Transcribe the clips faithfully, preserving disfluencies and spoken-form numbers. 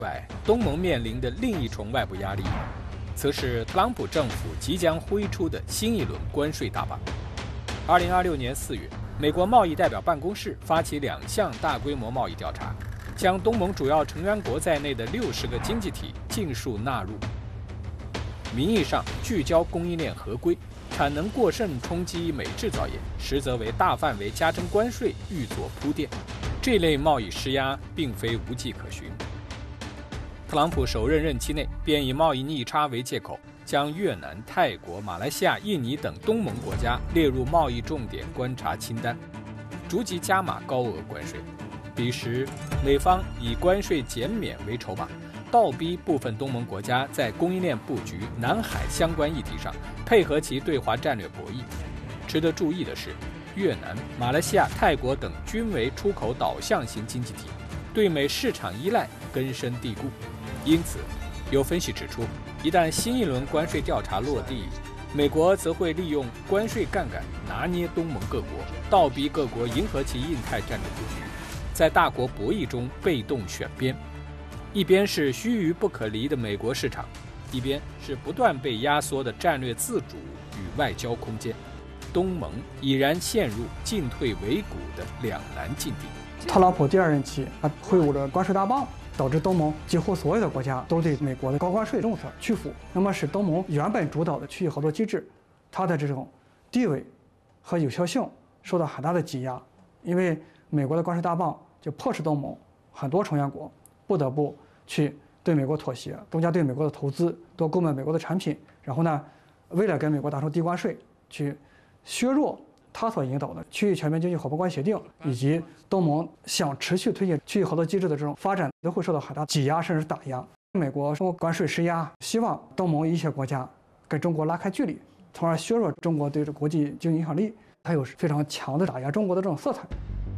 外，东盟面临的另一重外部压力，则是特朗普政府即将挥出的新一轮关税大棒。二零二六年四月，美国贸易代表办公室发起两项大规模贸易调查，将东盟主要成员国在内的六十个经济体尽数纳入。名义上聚焦供应链合规，产能过剩冲击美制造业，实则为大范围加征关税预作铺垫。这类贸易施压并非无迹可寻。特朗普首任任期内便以贸易逆差为借口，将越南、泰国、马来西亚、印尼等东盟国家列入贸易重点观察清单，逐级加码高额关税。彼时，美方以关税减免为筹码，倒逼部分东盟国家在供应链布局、南海相关议题上配合其对华战略博弈。值得注意的是，越南、马来西亚、泰国等均为出口导向型经济体，对美市场依赖根深蒂固。因此，有分析指出，一旦新一轮关税调查落地，美国则会利用关税杠杆拿捏东盟各国，倒逼各国迎合其印太战略布局，在大国博弈中被动选边。一边是须臾不可离的美国市场，一边是不断被压缩的战略自主与外交空间。东盟已然陷入进退维谷的两难境地。 特朗普第二任期，他挥舞着关税大棒，导致东盟几乎所有的国家都对美国的高关税政策屈服，那么使东盟原本主导的区域合作机制，它的这种地位和有效性受到很大的挤压。因为美国的关税大棒就迫使东盟很多成员国不得不去对美国妥协，增加对美国的投资，多购买美国的产品，然后呢，为了跟美国达成低关税，去削弱他所引导的区域全面经济伙伴关系协定，以及东盟想持续推进区域合作机制的这种发展，都会受到很大挤压甚至打压。美国通过关税施压，希望东盟一些国家跟中国拉开距离，从而削弱中国对这国际经济影响力，它有非常强的打压中国的这种色彩。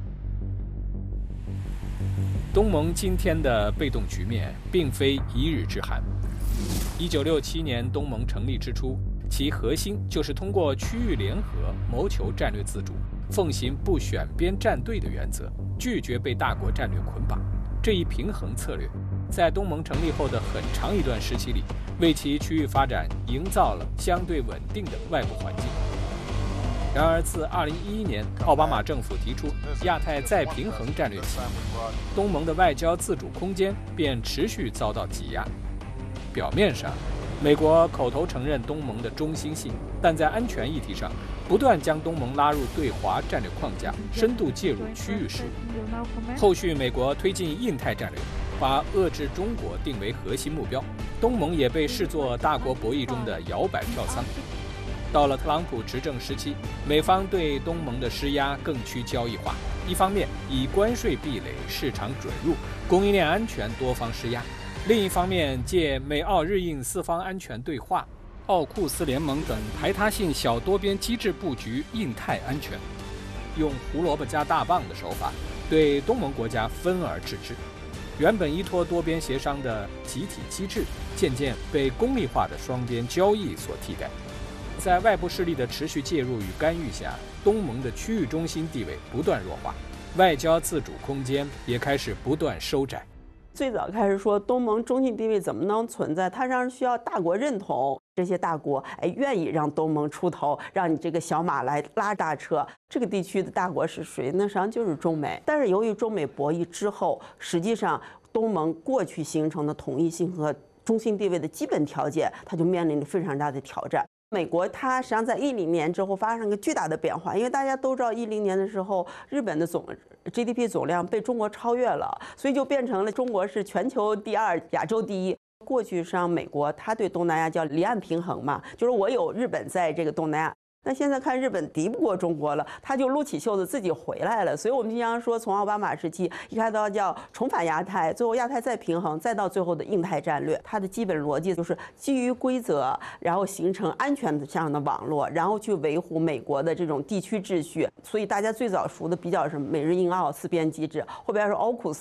东盟今天的被动局面并非一日之寒。一九六七年东盟成立之初，其核心就是通过区域联合谋求战略自主，奉行不选边站队的原则，拒绝被大国战略捆绑。这一平衡策略，在东盟成立后的很长一段时期里，为其区域发展营造了相对稳定的外部环境。然而，自二零一一年奥巴马政府提出亚太再平衡战略起，东盟的外交自主空间便持续遭到挤压。表面上，美国口头承认东盟的中心性，但在安全议题上，不断将东盟拉入对华战略框架，深度介入区域事务。后续美国推进印太战略，把遏制中国定为核心目标，东盟也被视作大国博弈中的摇摆票仓。到了特朗普执政时期，美方对东盟的施压更趋交易化，一方面以关税壁垒、市场准入、供应链安全多方施压，另一方面借美澳日印四方安全对话、奥库斯联盟等排他性小多边机制布局印太安全，用胡萝卜加大棒的手法对东盟国家分而治之。原本依托多边协商的集体机制，渐渐被功利化的双边交易所替代。在外部势力的持续介入与干预下，东盟的区域中心地位不断弱化，外交自主空间也开始不断收窄。 最早开始说东盟中心地位怎么能存在，它上需要大国认同，这些大国哎愿意让东盟出头，让你这个小马来拉大车。这个地区的大国是谁？那实际上就是中美。但是由于中美博弈之后，实际上东盟过去形成的统一性和中心地位的基本条件，它就面临着非常大的挑战。美国它实际上在一零年之后发生了巨大的变化，因为大家都知道一零年的时候，日本的总 G D P 总量被中国超越了，所以就变成了中国是全球第二，亚洲第一。过去上美国它对东南亚叫离岸平衡嘛，就是我有日本在这个东南亚。那现在看日本敌不过中国了，他就撸起袖子自己回来了。所以我们经常说，从奥巴马时期一开始叫重返亚太，最后亚太再平衡，再到最后的印太战略，它的基本逻辑就是基于规则，然后形成安全的这样的网络，然后去维护美国的这种地区秩序。所以大家最早熟的比较是美日印澳四边机制，后边是奥库斯。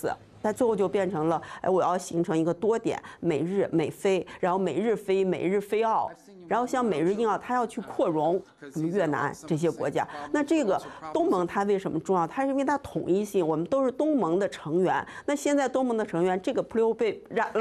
它最后就变成了，哎，我要形成一个多点，美日美菲，然后美日菲、美日菲澳，然后像美日印澳，它要去扩容什么越南这些国家。那这个东盟它为什么重要？它是因为它统一性，我们都是东盟的成员。那现在东盟的成员，这个 P L O 被拉。